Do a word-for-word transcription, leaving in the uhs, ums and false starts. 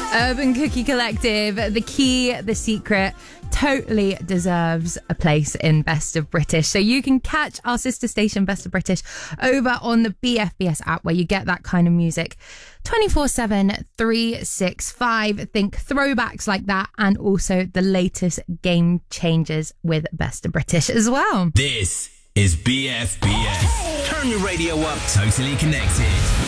Urban Cookie Collective, The Key, The Secret, totally deserves a place in Best of British. So you can catch our sister station Best of British over on the B F B S app, where you get that kind of music twenty-four seven, three sixty-five. Think throwbacks like that, and also the latest game changers with Best of British as well. This is B F B S. Turn your radio up. Totally connected.